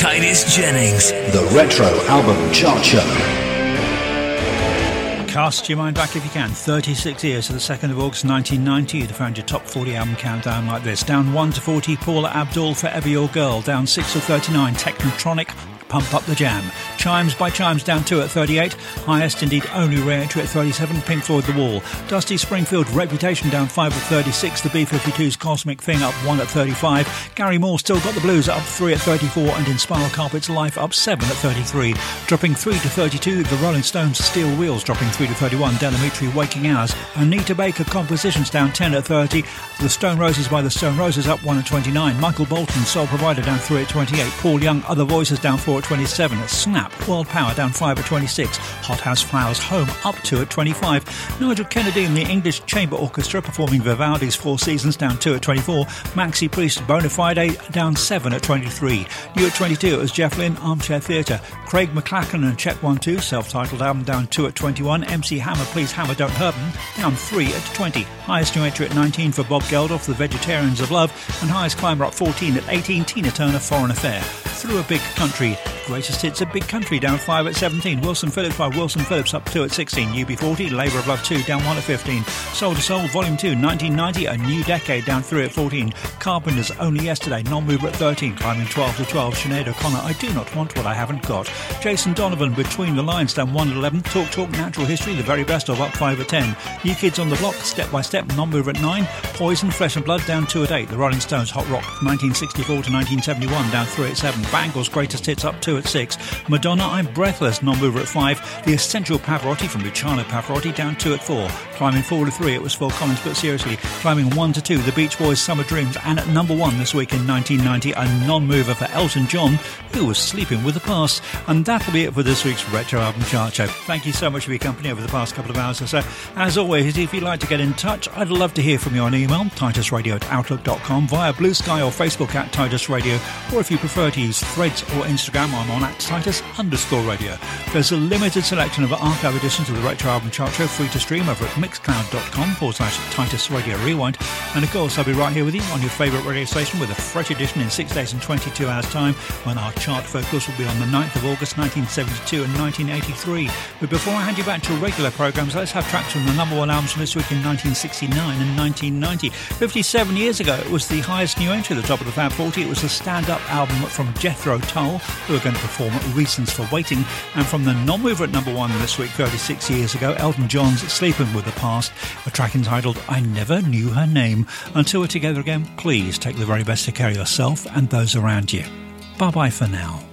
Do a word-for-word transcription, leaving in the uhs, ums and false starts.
Titus Jennings. The Retro Album Chart Show. Cast your mind back if you can. thirty-six years to the second of August nineteen ninety. You'd have found your top forty album countdown like this. Down one to forty, Paula Abdul, Forever Your Girl. Down six to thirty-nine, Technotronic, Pump Up the Jam. Chimes by Chimes down two at thirty-eight. Highest, indeed only re-entry at thirty-seven, Pink Floyd The Wall. Dusty Springfield, Reputation down five at thirty-six. The B fifty-two's Cosmic Thing up one at thirty-five. Gary Moore, Still Got the Blues up three at thirty-four. And In Spiral Carpet's Life up seven at thirty-three. Dropping three to thirty-two, The Rolling Stones' Steel Wheels dropping three to thirty-one. Delamitri, Waking Hours. Anita Baker, Compositions down ten at thirty. The Stone Roses by the Stone Roses up one at twenty-nine. Michael Bolton, Soul Provider down three at twenty-eight. Paul Young, Other Voices down four at twenty-seven. Snap, World Power down five at twenty-six. Hothouse Flowers, Home up two at twenty-five. Nigel Kennedy and the English Chamber Orchestra performing Vivaldi's Four Seasons down two at twenty-four. Maxi Priest, Bonafide down seven at twenty-three. New at twenty-two, it was Jeff Lynne, Armchair Theatre. Craig McLachlan and Check One Two, self-titled album down two at twenty-one. M C Hammer, Please Hammer Don't Hurt 'Em down three at twenty. Highest new entry at nineteen for Bob Geldof, The Vegetarians of Love, and highest climber up fourteen at eighteen, Tina Turner, Foreign Affair. Through a Big Country, greatest hits at Big Country down five at seventeen. Wilson Phillips by Wilson Phillips up two at sixteen. U B forty, Labour of Love two down one at fifteen. Soul to Soul Volume two, nineteen ninety, A New Decade down three at fourteen. Carpenters, Only Yesterday, Non-Mover at thirteen, climbing twelve to twelve. Sinead O'Connor, I Do Not Want What I Haven't Got. Jason Donovan, Between the Lines down one at eleven. Talk Talk, Natural History, The Very Best of up five at ten. New Kids on the Block, Step by Step, Non-Mover at nine. Poison, Flesh and Blood down two at eight. The Rolling Stones, Hot Rock, nineteen sixty-four to nineteen seventy-one down three at seven. Bangles, Greatest Hits up two at six. Madonna, I'm Breathless, Non-Mover at five. The Essential Pavarotti from Luciano Pavarotti down two at four. Climbing four to three, it was Phil Collins, but seriously. Climbing one to two, The Beach Boys' Summer Dreams. And at number one this week in nineteen ninety, a non-mover for Elton John, who was sleeping with the past. And that'll be it for this week's Retro Album Chart Show. Thank you so much for your company over the past couple of hours or so. As always, if you'd like to get in touch, I'd love to hear from you on email, titus radio at outlook dot com, via Blue Sky or Facebook at Titus Radio, or if you prefer to use Threads or Instagram, I'm on at Titus underscore radio. There's a limited selection of archive editions of the Retro Album Chart Show free to stream over at mixcloud.com forward slash Titus Radio Rewind. And of course, I'll be right here with you on your favourite radio station with a fresh edition in six days and twenty-two hours time, when our chart focus will be on the ninth of August nineteen seventy-two and nineteen eighty-three. But before I hand you back to regular programmes, let's have tracks from the number one albums from this week in nineteen sixty-nine and nineteen ninety. fifty-seven years ago, it was the highest new entry at the top of the Fab forty. It was the stand-up album from Jethro Tull, who are going to perform Reasons for Waiting. And from the non-mover at number one this week, thirty-six years ago, Elton John's Sleeping with the Past, a track entitled I Never Knew Her Name. Until we're together again, please take the very best to care of yourself and those around you. Bye-bye for now.